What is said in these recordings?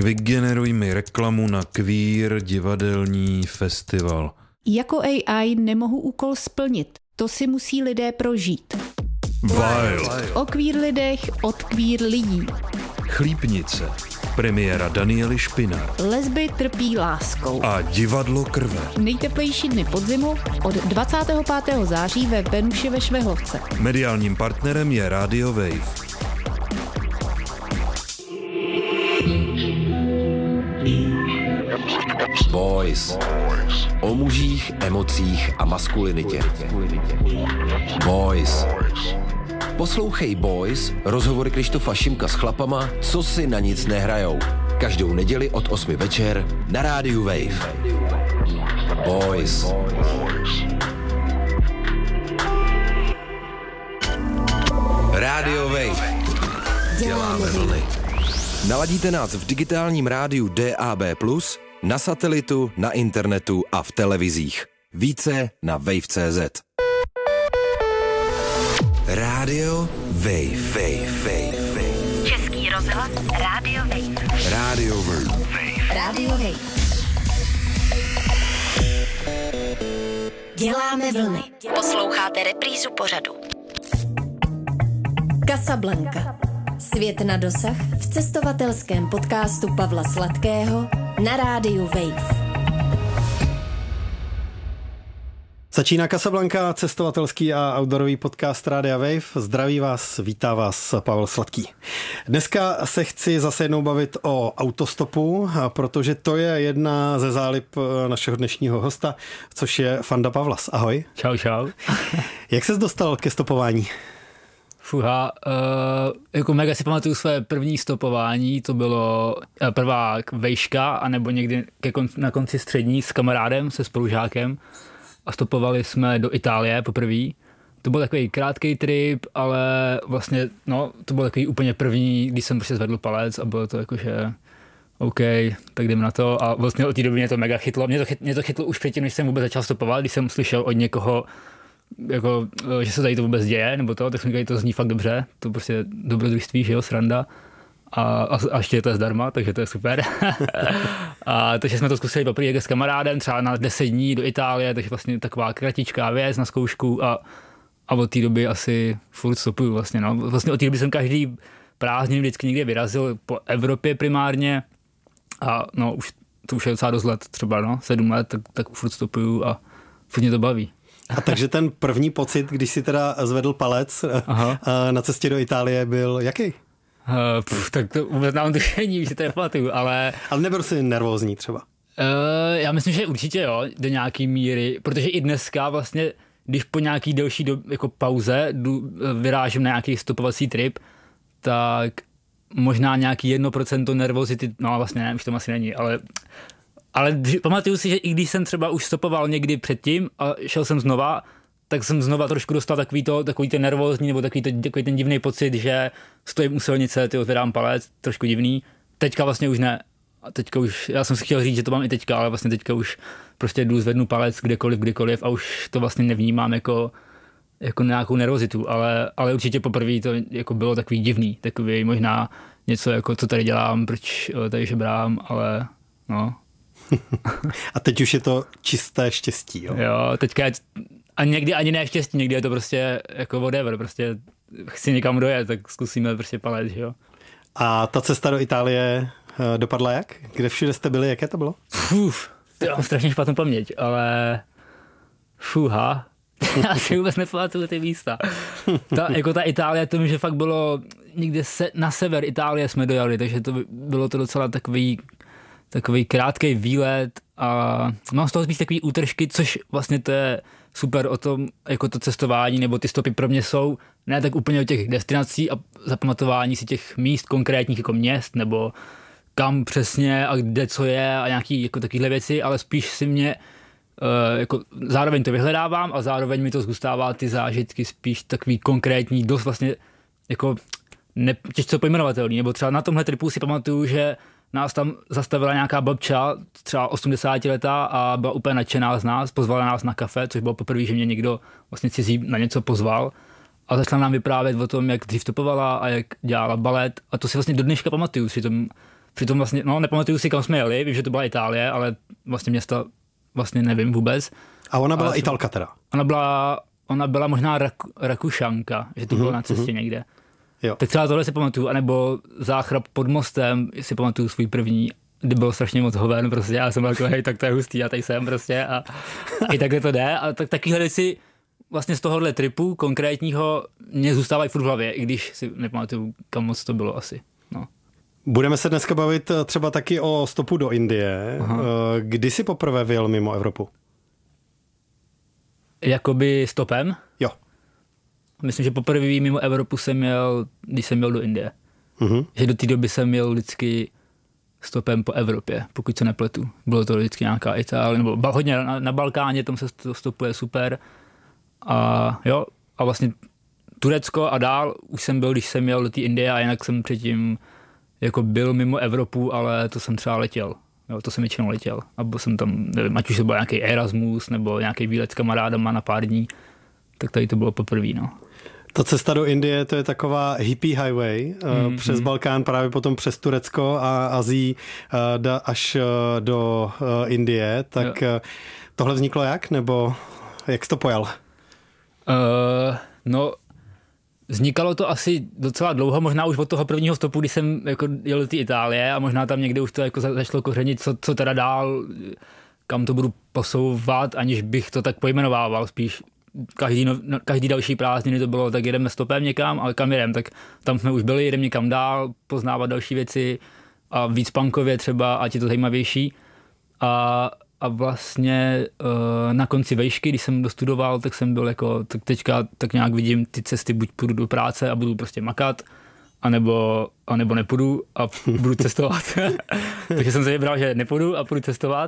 Vygeneruj mi reklamu na queer divadelní festival. Jako AI nemohu úkol splnit. To si musí lidé prožít. Wild. O queer lidech od queer lidí. Chlípnice. Premiéra Daniely Špinar. Lesby trpí láskou. A divadlo krve. Nejteplejší dny podzimu od 25. září ve Venuši ve Švehlovce. Mediálním partnerem je Radio Wave. Boys. O mužích, emocích a maskulinitě. Boys. Poslouchej Boys, rozhovory Krištofa Šimka s chlapama, co si na nic nehrajou. Každou neděli od 8 večer na rádiu Wave. Boys. Radio Wave. Děláme vlny. Naladíte nás v digitálním rádiu DAB+, na satelitu, na internetu a v televizích. Více na wave.cz. Radio Wave. Český rozhlas Radio Wave. Radio Wave. Radio Wave. Děláme vlny. Posloucháte reprízu pořadu. Casablanca. Svět na dosah v cestovatelském podcastu Pavla Sladkého na rádiu Wave. Začíná Casablanca, cestovatelský a outdoorový podcast Rádia Wave. Zdraví vás, vítá vás Pavel Sladký. Dneska se chci zase jednou bavit o autostopu, protože to je jedna ze zálib našeho dnešního hosta, což je Fanda Pavlas. Ahoj. Čau. Jak ses dostal ke stopování? Jako mega si pamatuju své první stopování, to bylo prvá vejška, anebo někdy na konci střední s kamarádem, se spolužákem a stopovali jsme do Itálie poprvé. To byl takový krátký trip, ale vlastně, to byl takový úplně první, když jsem prostě zvedl palec a bylo to jakože OK, tak jdeme na to a vlastně od té doby mě to mega chytlo. Mě to chytlo už předtím, než jsem vůbec začal stopovat, když jsem slyšel od někoho, jako, že se tady to vůbec děje, nebo to, tak jsem říkal, to zní fakt dobře, to prostě dobrodružství, že jo, sranda. A ještě to je zdarma, takže to je super. Takže jsme to zkusili poprvé s kamarádem, třeba na 10 dní do Itálie, takže vlastně taková kratičká věc na zkoušku a od té doby asi furt stopuju vlastně, no. Vlastně od té doby jsem každý prázdnin vždycky někde vyrazil po Evropě primárně a to už je docela dost let, třeba 7 let, tak furt stopuju a furt mě to baví. A takže ten první pocit, když si teda zvedl palec na cestě do Itálie, byl jaký? Tak to vůbec nám tušení, že to nepamatuju, ale... Ale nebyl jsi nervózní třeba? Já myslím, že určitě jo, do nějaký míry, protože i dneska vlastně, když po nějaký delší jako pauze vyrážím na nějaký stopovací trip, tak možná nějaký 1% nervozity, vlastně ne, už to asi není, ale pamatuju si, že i když jsem třeba už stopoval někdy předtím a šel jsem znova, tak jsem znova trošku dostal takový ten nervózní nebo takový ten divný pocit, že stojím u silnice, zvedám palec, trošku divný. Teďka vlastně už ne. A teďka už, já jsem si chtěl říct, že to mám i teďka, ale vlastně teďka už prostě zvednu palec kdykoliv a už to vlastně nevnímám jako nějakou nervozitu, ale určitě poprvé to jako bylo takový divný, takový možná něco jako co tady dělám, proč tady žebrám, ale no. A teď už je to čisté štěstí, jo? Jo, teďka a někdy ani ne štěstí, někdy je to prostě jako whatever, prostě chci někam dojet, tak zkusíme prostě palec, jo. A ta cesta do Itálie dopadla jak? Kde všude jste byli, jaké to bylo? Já mám strašně špatnou paměť, ale já si vůbec nepamatuju ty místa. Ta Itálie, to mi, že fakt bylo někde na sever Itálie jsme dojeli, takže bylo to docela takový krátký výlet a mám z toho spíš takový útržky, což vlastně to je super o tom, jako to cestování nebo ty stopy pro mě jsou ne tak úplně o těch destinací a zapamatování si těch míst konkrétních jako měst nebo kam přesně a kde co je a nějaký jako takovéhle věci, ale spíš si mě jako zároveň to vyhledávám a zároveň mi to zůstává ty zážitky spíš takový konkrétní, dost vlastně jako těžce pojmenovatelný, nebo třeba na tomhle tripu si pamatuju, že nás tam zastavila nějaká babča, třeba 80 letá a byla úplně nadšená z nás, pozvala nás na kafe, což bylo poprvé, že mě někdo vlastně cizí na něco pozval a začala nám vyprávět o tom, jak dřív topovala a jak dělala balet a to si vlastně do dneška pamatuju. Přitom vlastně, nepamatuju si, kam jsme jeli, vím, že to byla Itálie, ale vlastně města vlastně nevím vůbec. A ona byla Italka teda? Ona byla možná Rakušanka, že to bylo na cestě někde. Jo. Tak třeba tohle si pamatuju, anebo záchrap pod mostem si pamatuju svůj první, kdy bylo strašně moc hoven, prostě, já jsem byl jako, hej, tak to je hustý, já tady jsem prostě a i takhle to jde. A takovýhle věci vlastně z tohohle tripu konkrétního mě zůstávají furt v hlavě, i když si nepamatuju, kam moc to bylo asi. No. Budeme se dneska bavit třeba taky o stopu do Indie. Aha. Kdy jsi poprvé vyjel mimo Evropu? Jakoby stopem? Jo. Myslím, že poprvé mimo Evropu jsem měl, když jsem měl do Indie. Že do té doby jsem měl vždycky stopem po Evropě, pokud se nepletu. Bylo to vždycky nějaká Itálie, nebo hodně na Balkáně, tam se to stopuje super. A jo, a vlastně Turecko a dál už jsem byl, když jsem měl do té Indie a jinak jsem předtím jako byl mimo Evropu, ale to jsem třeba letěl. Jo, to jsem většinou letěl. A byl jsem tam, nevím, ať už to byl nějaký Erasmus nebo nějaký výlet s kamarádama na pár dní, tak tady to bylo poprvé, no. Ta cesta do Indie, to je taková hippie highway, přes Balkán, právě potom přes Turecko a Asii až do Indie, tak tohle vzniklo jak, nebo jak jsi to pojal? Vznikalo to asi docela dlouho, možná už od toho prvního stopu, když jsem jako jel do té Itálie a možná tam někde už to jako začalo kořenit, co teda dál, kam to budu posouvat, aniž bych to tak pojmenovával, spíš každý další prázdniny to bylo, tak jedeme stopem někam, ale kam jedem, tak tam jsme už byli, jedeme někam dál, poznávat další věci a víc punkově třeba, ať je to zajímavější. A vlastně na konci vejšky, když jsem dostudoval, tak jsem byl jako, tak teďka tak nějak vidím ty cesty, buď půjdu do práce a budu prostě makat, anebo nepůjdu a budu cestovat. Takže jsem se vybral, že nepůjdu a půjdu cestovat.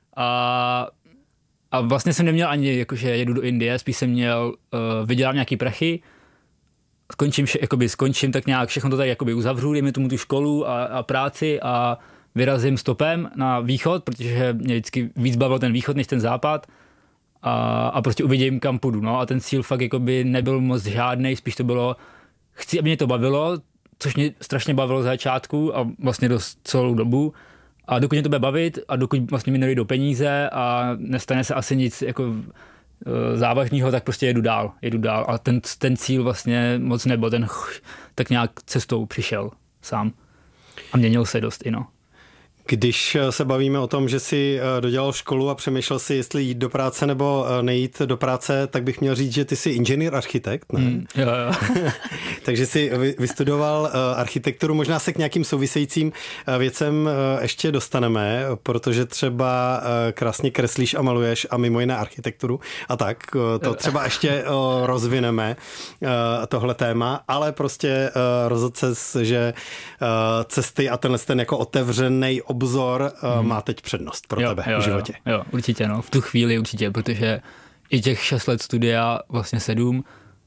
A vlastně jsem neměl ani, jakože jedu do Indie, spíš jsem měl, vydělám nějaký prachy, skončím tak nějak, všechno to tak jakoby uzavřu, dejme tomu tu školu a práci a vyrazím stopem na východ, protože mě vždycky víc bavil ten východ než ten západ a prostě uvidím, kam půjdu. No. A ten cíl fakt jakoby nebyl moc žádnej, spíš to bylo, chci, aby mě to bavilo, což mě strašně bavilo za začátku a vlastně dost celou dobu. A dokud mě to bude bavit a dokud vlastně mi nedojdou peníze a nestane se asi nic jako závažného, tak prostě jedu dál. A ten cíl vlastně moc nebyl, ten tak nějak cestou přišel sám. A měnil se dost i no. Když se bavíme o tom, že jsi dodělal školu a přemýšlel si, jestli jít do práce nebo nejít do práce, tak bych měl říct, že ty jsi inženýr architekt, ne? Jo. Takže jsi vystudoval architekturu, možná se k nějakým souvisejícím věcem ještě dostaneme, protože třeba krásně kreslíš a maluješ a mimo jiné architekturu a tak, to třeba ještě rozvineme, tohle téma, ale prostě rozhodl ses, že cesty a ten jako otevřenej obzor má teď přednost pro tebe v životě. Jo, určitě, no. V tu chvíli určitě, protože i těch 6 let studia, vlastně 7,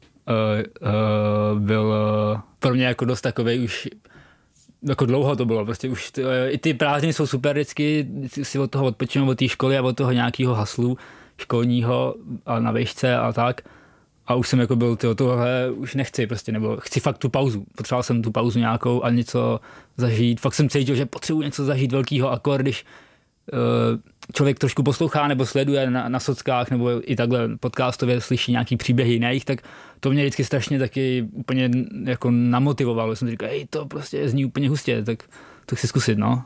byl pro mě jako dost takovej už, jako dlouho to bylo, prostě už i ty prázdniny jsou super vždycky, si od toho odpočinu, od té školy a od toho nějakého haslu školního a na vejšce a tak. A už jsem jako byl, tohle už nechci prostě, nebo chci fakt tu pauzu. Potřeboval jsem tu pauzu nějakou a něco zažít. Fakt jsem cítil, že potřebuji něco zažít velkýho, akor, když člověk trošku poslouchá nebo sleduje na sockách nebo i takhle podcastově slyší nějaký příběhy jiných, tak to mě vždycky strašně taky úplně jako namotivovalo. Jsem si říkal, hej, to prostě zní úplně hustě, tak to chci zkusit, no.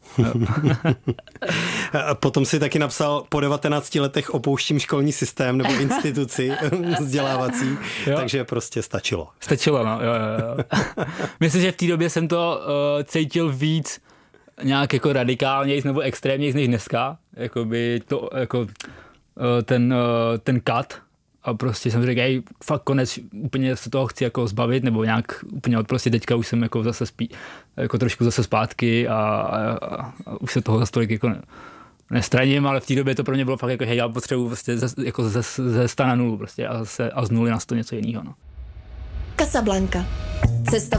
Potom si taky napsal, po 19 letech opouštím školní systém nebo instituci vzdělávací, takže prostě stačilo. Stačilo, no, jo. Myslím, že v té době jsem to cítil víc nějak jako radikálnějc nebo extrémnějc než dneska, jakoby to, jako ten cut a prostě jsem řekl, hej, fakt konec, úplně se toho chci jako zbavit nebo nějak úplně odprostit, teďka už jsem jako zase jako trošku zase zpátky a už se toho zase tolik jako nestraním, ale v té době to pro mě bylo fakt jako, hej, já potřebuji prostě jako ze 100 na 0 prostě a z nuly na 100 něco jiného, no. Casablanca. Cesta